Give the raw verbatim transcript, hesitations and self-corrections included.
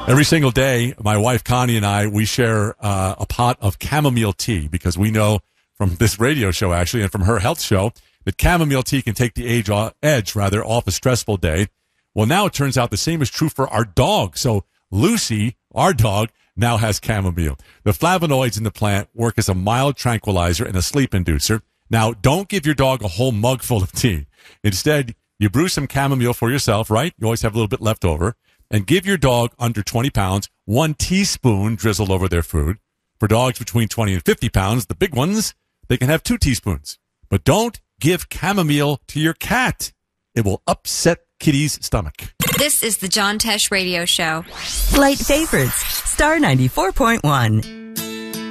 Every single day, my wife Connie and I, we share uh, a pot of chamomile tea because we know from this radio show, actually, and from her health show, that chamomile tea can take the age off, edge rather off a stressful day. Well, now it turns out the same is true for our dog. So Lucy, our dog, now has chamomile. The flavonoids in the plant work as a mild tranquilizer and a sleep inducer. Now, don't give your dog a whole mug full of tea. Instead, you brew some chamomile for yourself, right? You always have a little bit left over. And give your dog under twenty pounds one teaspoon drizzled over their food. For dogs between twenty and fifty pounds, the big ones, they can have two teaspoons. But don't give chamomile to your cat. It will upset Kitty's stomach. This is the John Tesh Radio Show. Light favorites, Star ninety-four point one.